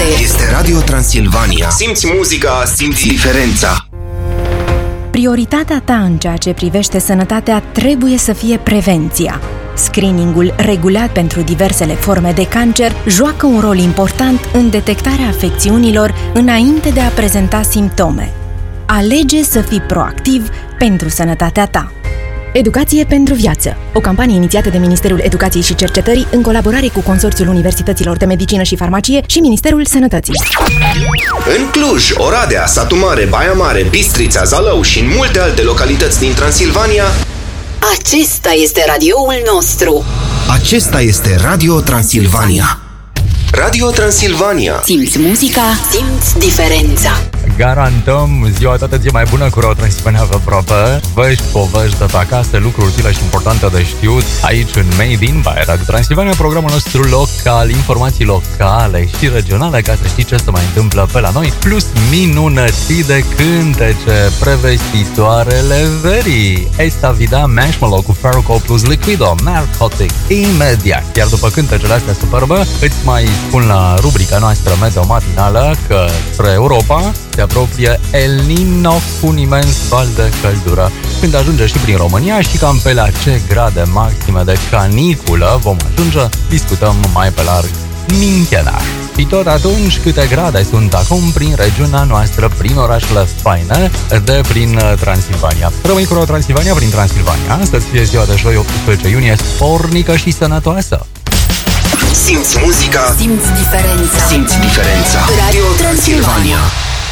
este Radio Transilvania. Simți muzica, simți diferența. Prioritatea ta în ceea ce privește sănătatea trebuie să fie prevenția. Screeningul regulat pentru diversele forme de cancer joacă un rol important în detectarea afecțiunilor înainte de a prezenta simptome. Alege să fii proactiv pentru sănătatea ta. Educație pentru viață, o campanie inițiată de Ministerul Educației și Cercetării în colaborare cu Consorțiul Universităților de Medicină și Farmacie și Ministerul Sănătății. În Cluj, Oradea, Satu Mare, Baia Mare, Bistrița, Zalău și în multe alte localități din Transilvania, acesta este radioul nostru. Acesta este Radio Transilvania. Radio Transilvania. Simți muzica, simți diferența. Garantăm ziua toată zi mai bună cu Radio Transilvania vă aproape. Vești, povești de pe acasă, lucruri utile și importante de știut aici în Made in by Radio Transilvania, programul nostru local, informații locale și regionale ca să știi ce se mai întâmplă pe la noi, plus minunății de cântece, prevestitoarele verii. Esta vida Marshmallow cu Farruko plus Liquido, Narcotic, imediat. Iar după cântecele astea superbe, îți mai spun la rubrica noastră meteo matinală că spre Europa se apropie El Niño cu un imens val de căldură. Când ajunge și prin România și cam pe la ce grade maxime de caniculă vom ajunge, discutăm mai pe larg minchenaș. Și tot atunci câte grade sunt acum prin regiunea noastră, prin orașele faine de prin Transilvania. Rămâi cu Transilvania prin Transilvania. Astăzi fie ziua de joi 18 iunie, spornică și sănătoasă. Simți muzica, simți diferența. simți diferența. Radio Transilvania.